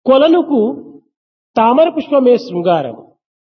కొలనుకు తామర పుష్పమే శృంగారం.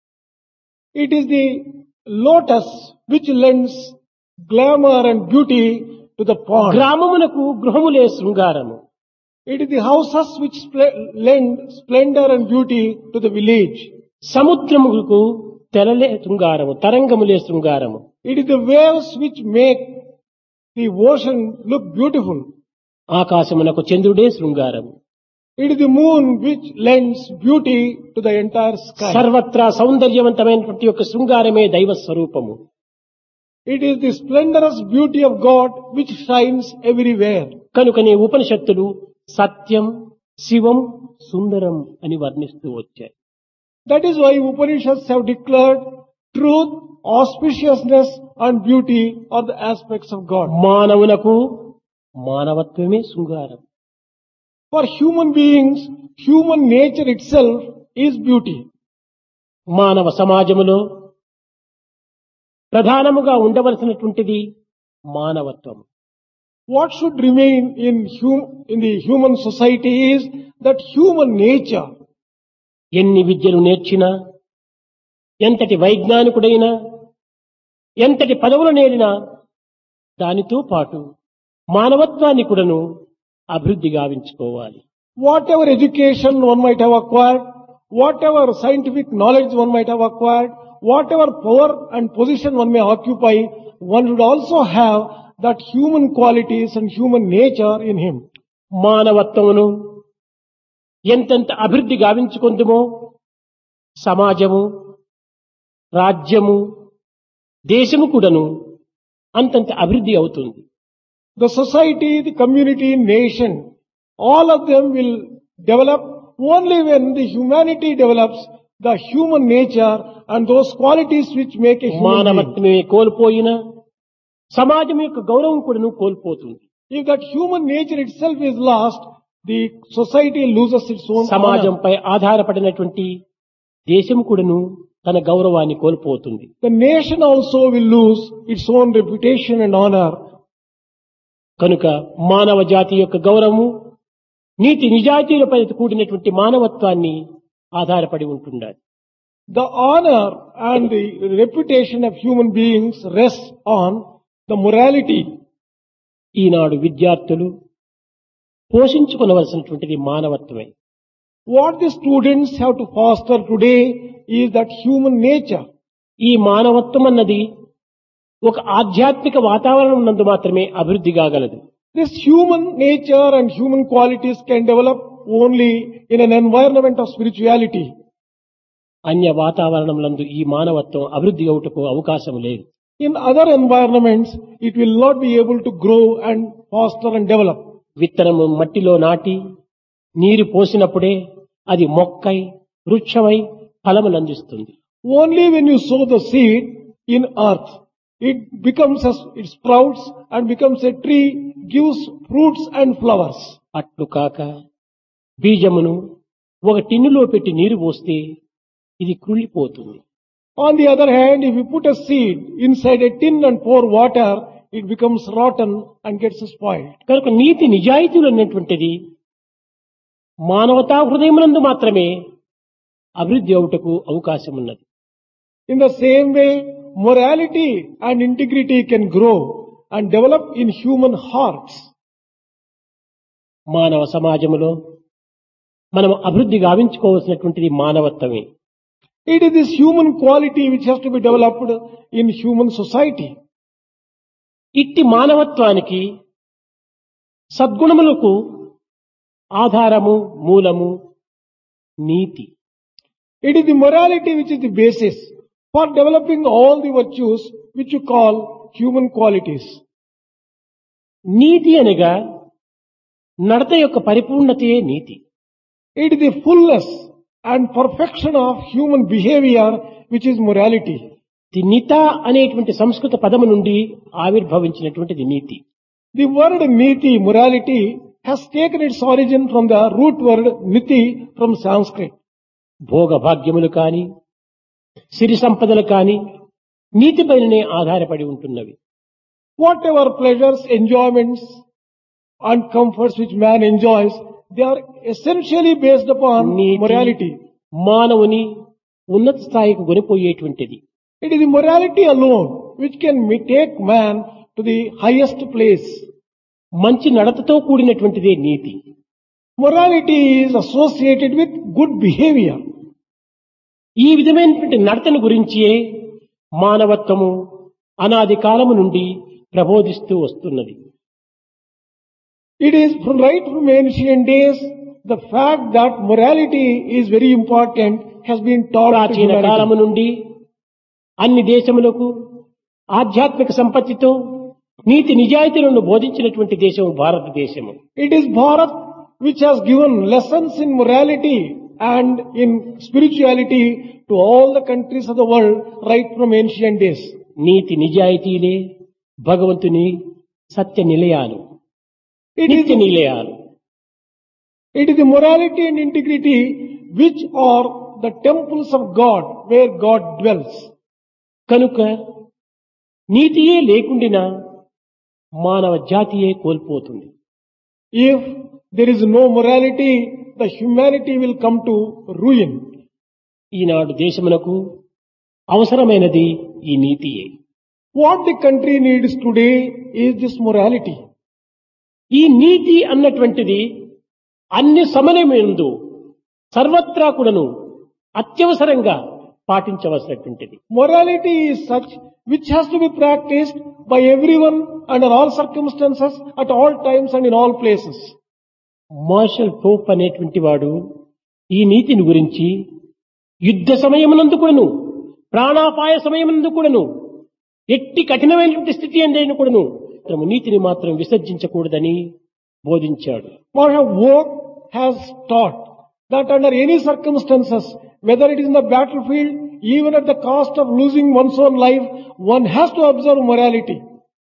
It is the lotus which lends glamour and beauty to the pond. గ్రామమునకు గృహములే శృంగారము. It is the houses which lend splendor and beauty to the village. సముద్రములకు తెరలే శృంగారము, తరంగములే శృంగారము. It is the waves which make the ocean look beautiful. ఆకాశమునకు చంద్రుడే శృంగారము. It is the moon which lends beauty to the entire sky. సర్వత్రా సౌందర్యవంతమైనటువంటి యొక్క శృంగారమే దైవ స్వరూపము. It is the splendorous beauty of God which shines everywhere. కనుకనే ఉపనిషత్తులు సత్యం, శివం, సుందరం అని వర్ణిస్తూ వచ్చాయి. That is why Upanishads have declared truth, auspiciousness and beauty are the aspects of God. మానవునకు మానవత్వమే శృంగారం. For human beings, human nature itself is beauty. మానవ సమాజములో ప్రధానముగా ఉండవలసినటువంటిది మానవత్వం. What should remain in the human society is that human nature. ఎన్ని విద్యలు నేర్చినా, ఎంతటి వైజ్ఞానికుడైనా, ఎంతటి పదవులు నేరినా దానితో పాటు మానవత్వాన్ని కూడాను అభివృద్ధి గావించుకోవాలి. Whatever education one might have acquired, whatever scientific knowledge one might have acquired, whatever power and position one may occupy, one should also have that human qualities and human nature in him. మానవత్వమును ఎంతెంత అభివృద్ధి గావించుకుందుమో సమాజము, రాజ్యము, దేశము కూడాను అంతంత అభివృద్ధి అవుతుంది. The society, the community, nation, all of them will develop only when the humanity develops the human nature and those qualities which make a human being. మానవత్వమే కోల్పోయినా సమాజం యొక్క గౌరవం కూడాను కోల్పోతుంది. If that human nature itself is lost, the society loses its own honor. సమాజంపై ఆధారపడినటువంటి దేశం కూడాను తన గౌరవాన్ని కోల్పోతుంది. The nation also will lose its own reputation and honor. కనుక మానవ జాతి యొక్క గౌరవము నీతి నిజాయితీలపై కూడినటువంటి మానవత్వాన్ని ఆధారపడి ఉంటుండాలి. The honor and the reputation of human beings rests on the morality. ఈనాడు విద్యార్థులు పోషించుకొనవలసినటువంటిది మానవత్వమే. What the students have to foster today is that human nature. ఈ మానవత్వం అన్నది ఒక ఆధ్యాత్మిక వాతావరణం నందు మాత్రమే అభివృద్ధి కాగలదు. This human nature and human qualities can develop only in an environment of spirituality. అన్య వాతావరణం నందు ఈ మానవత్వం అభివృద్ధి అవుటకు అవకాశం లేదు. In other environments, it will not be able to grow and foster and develop. విత్తనము మట్టిలో నాటి నీరు పోసినప్పుడే అది మొక్కై వృక్షమై ఫలములందిస్తుంది. Only when you sow the seed in earth, it sprouts and becomes a tree, gives fruits and flowers. అట్లు కాక బీజమును ఒక టిన్నులో పెట్టి నీరు పోస్తే ఇది కుళ్ళిపోతుంది. On the other hand, if you put a seed inside a tin and pour water, it becomes rotten and gets spoiled. కనుక నీతి నిజాయితీలు అనేటువంటిది మానవతా హృదయమునందు మాత్రమే అభివృద్ధి అవుటకు అవకాశం ఉన్నది. In the same way, morality and integrity can grow and develop in human hearts. మానవ సమాజములో మనం అభివృద్ధి గావించుకోవాల్సినటువంటిది మానవత్వమే. It is this human quality which has to be developed in human society. ఇట్టి మానవత్వానికి సద్గుణములకు ఆధారము, మూలము నీతి. It is the morality which is the basis for developing all the virtues which you call human qualities. నీతి అనగా నడత యొక్క పరిపూర్ణతయే నీతి. It is the fullness and perfection of human behavior which is morality. నిత అనేటువంటి సంస్కృత పదము నుండి ఆవిర్భవించినటువంటిది నీతి. The word niti, morality, has taken its origin from the root word niti from Sanskrit. భోగ భాగ్యములు కాని సిరి సంపదలు కాని నీతిపైననే ఆధారపడి ఉంటున్నవి. Whatever pleasures, enjoyments and comforts which man enjoys, they are essentially based upon NITI morality. మానవుని ఉన్నత స్థాయికి కొనిపోయేటువంటిది. It is the morality alone which can take man to the highest place. మంచి నడతతో కూడినటువంటిదే నీతి. Morality is associated with good behavior. ఈ విధమైనటువంటి నడతను గురించియే మానవత్వము అనాది కాలము నుండి ప్రబోధిస్తూ వస్తున్నది. It is from ancient days, the fact that morality is very important has been taught to ప్రాచీన కాలము humanity. నుండి అన్ని దేశములకు ఆధ్యాత్మిక సంపత్తితో నీతి నిజాయితీలను బోధించినటువంటి దేశం భారతదేశము. It is Bharat which has given lessons in morality and in spirituality to all the countries of the world right from ancient days. నీతి నిజాయితీలే భగవంతుని సత్య నిలయాలు, It నిత్య is, నిలయాలు. it is the morality and integrity which are the temples of God where God dwells. కనుక నీతియే లేకుండినా మానవ జాతియే కోల్పోతుంది. If there is no morality, the humanity will come to ruin. ఈనాడు దేశమునకు అవసరమైనది ఈ నీతియే. What the country needs today is this morality. ఈ నీతి అన్నటువంటిది అన్ని సమయమందు సర్వత్రా కూడాను అత్యవసరంగా పాటించవలసినటువంటిది. Morality is such which has to be practiced by everyone under all circumstances, at all times and in all places. Martial Pope అనేటువంటి వాడు ఈ నీతిని గురించి యుద్ధ సమయమునందు కూడాను, ప్రాణాపాయ సమయమునందు కూడాను, ఎట్టి కఠినమైనటువంటి స్థితి అందైన కూడాను నీతిని మాత్రం విసర్జించకూడదని బోధించాడు. Marshal Vogt has taught that under any circumstances, whether it is in the battlefield, even at the cost of losing one's own life, one has to observe morality.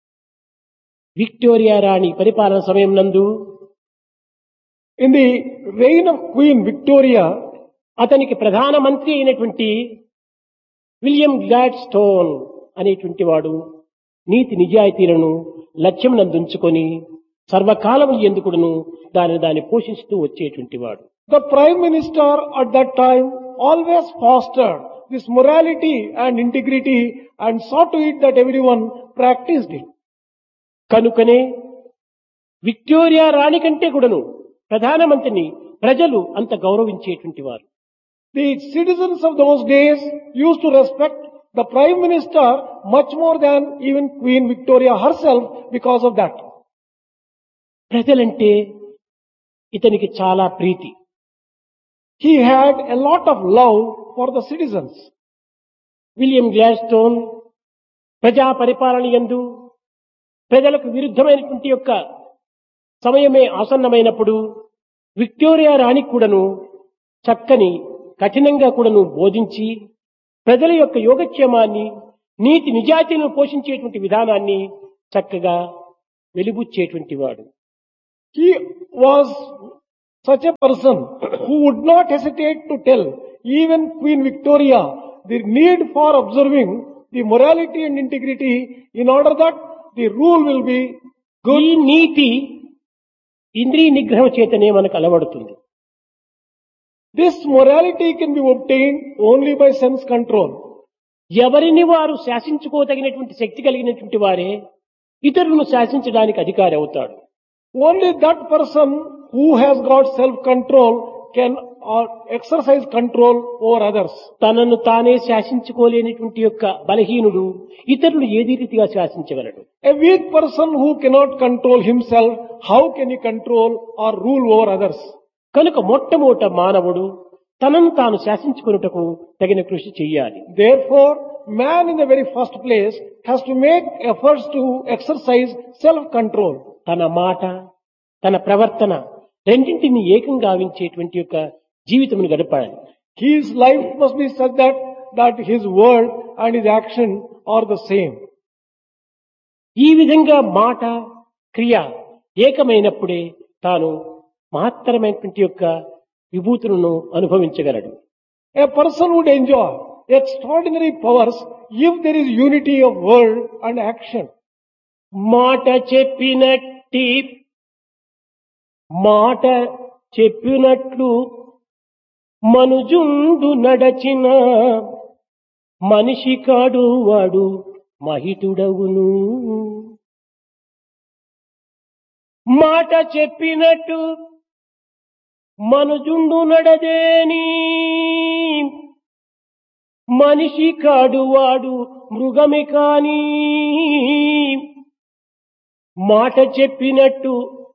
Victoria రాణి పరిపాలన సమయం నందు In the reign of Queen Victoria, అతనికి ప్రధానమంత్రి అయినటువంటి William glad stone అనేటువంటి వాడు నీతి నిజాయితీలను లక్ష్యం నందుంచుకొని సర్వకాలము ఎందుకును దాన్ని పోషిస్తూ వచ్చేటువంటి వాడు. the Prime Minister at that time always fostered this morality and integrity and saw to it that everyone practiced it. కనుకనే విక్టోరియా రాణి కంటే కూడాను ప్రధానమంత్రిని ప్రజలు అంత గౌరవించేటువంటి వారు. The citizens of those days used to respect the Prime Minister much more than even Queen Victoria herself because of that. ప్రజలంటే ఇతనికి చాలా ప్రీతి. He had a lot of love for the citizens. William Gladstone ప్రజా పరిపాలన యందు ప్రజలకు విరుద్ధమైనటువంటి యొక్క సమయమే ఆసన్నమైనప్పుడు Victoria రాణి కూడాను చక్కని కఠినంగా కూడాను బోధించి ప్రజల యొక్క యోగక్షేమాన్ని నీతి నిజాయితీలను పోషించేటువంటి విధానాన్ని చక్కగా వెలిబుచ్చేటువంటి వాడు. He was such a person who would not hesitate to tell even Queen Victoria the need for observing the morality and integrity in order that the rule will be good. ఈ నీతి ఇంద్రియ నిగ్రహం చేతనే మనకు అలవడుతుంది. This morality can be obtained only by sense control. ఎవరిని వారు శాసించుకోదగినటువంటి శక్తి కలిగినటువంటి వారే ఇతరులను శాసించడానికి అధికారి అవుతాడు. Only that person who has got self-control can exercise control over others. తనను తానే శాసించుకోలేనిటువంటి యొక్క బలహీనుడు ఇతరులు ఏది రీతిగా శాసించగలడు? A weak person who cannot control himself, how can he control or rule over others? కనుక మొట్టమొదట మానవుడు తనను తాను శాసించుకొనుటకు తగిన కృషి చెయ్యాలి. Therefore, man in the very first place has to make efforts to exercise self-control. తన మాట, తన ప్రవర్తన రెండింటిని ఏకంగా గావించేటువంటి యొక్క జీవితమును గడపాలి. His life must be such that his word and his action are the same. ఈ విధంగా మాట, క్రియ ఏకమైనప్పుడే తాను మహత్తరమైనటువంటి యొక్క విభూతులను అనుభవించగలడు. A person would enjoy extraordinary powers if there is unity of word and action. మాట చెప్పినట్టి మాట చెప్పినట్లు మనుజుండు నడచిన మనిషి కాడు వాడు మహితుడవును. మాట చెప్పినట్టు మనుజుండు నడదేని మనిషి కాడు వాడు మృగమే కాని మాట చెప్పినట్టు